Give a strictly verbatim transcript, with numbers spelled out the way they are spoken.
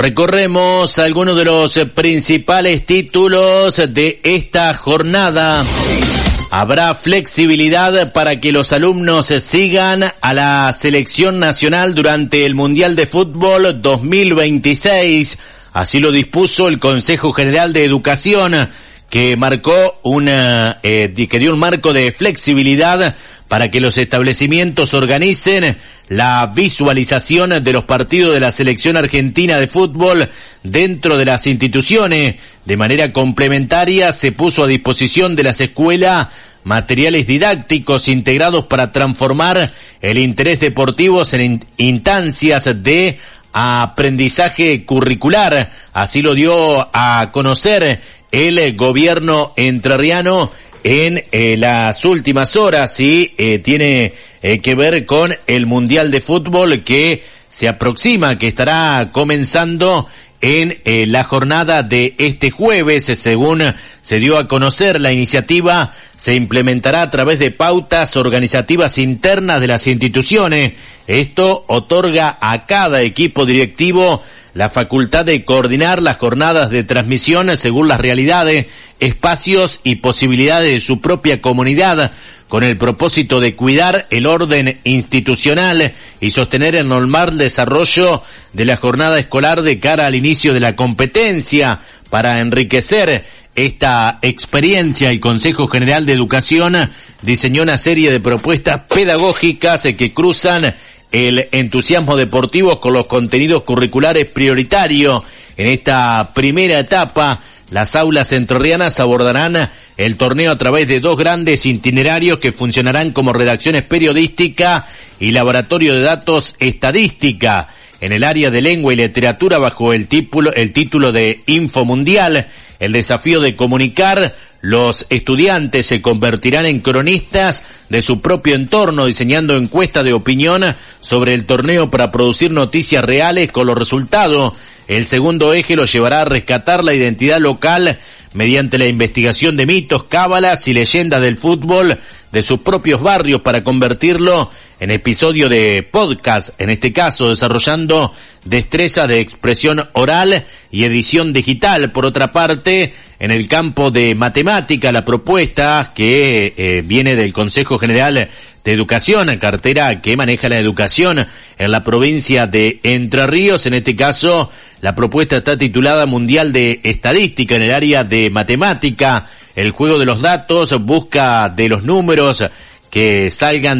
Recorremos algunos de los principales títulos de esta jornada. Habrá flexibilidad para que los alumnos sigan a la selección nacional durante el Mundial de Fútbol dos mil veintiséis. Así lo dispuso el Consejo General de Educación, que marcó una, eh, que dio un marco de flexibilidad para que los establecimientos organicen la visualización de los partidos de la selección argentina de fútbol dentro de las instituciones. De manera complementaria, se puso a disposición de las escuelas materiales didácticos integrados para transformar el interés deportivo en instancias de aprendizaje curricular. Así lo dio a conocer el gobierno entrerriano en eh, las últimas horas, y eh, tiene eh, que ver con el Mundial de Fútbol que se aproxima, que estará comenzando en eh, la jornada de este jueves. Según se dio a conocer, la iniciativa se implementará a través de pautas organizativas internas de las instituciones. Esto otorga a cada equipo directivo la facultad de coordinar las jornadas de transmisión según las realidades, espacios y posibilidades de su propia comunidad, con el propósito de cuidar el orden institucional y sostener el normal desarrollo de la jornada escolar de cara al inicio de la competencia. Para enriquecer esta experiencia, el Consejo General de Educación diseñó una serie de propuestas pedagógicas que cruzan el entusiasmo deportivo con los contenidos curriculares prioritarios. En esta primera etapa, las aulas entrerrianas abordarán el torneo a través de dos grandes itinerarios que funcionarán como redacciones periodísticas y laboratorio de datos estadística. En el área de lengua y literatura, bajo el título, el título de Info Mundial, el desafío de comunicar, los estudiantes se convertirán en cronistas de su propio entorno, diseñando encuestas de opinión sobre el torneo para producir noticias reales con los resultados. El segundo eje lo llevará a rescatar la identidad local mediante la investigación de mitos, cábalas y leyendas del fútbol de sus propios barrios para convertirlo en episodio de podcast, en este caso desarrollando destrezas de expresión oral y edición digital. Por otra parte, en el campo de matemática, la propuesta que eh, viene del Consejo General de Educación, cartera que maneja la educación en la provincia de Entre Ríos. En este caso, la propuesta está titulada Mundial de Estadística. En el área de matemática, el juego de los datos busca de los números que salgan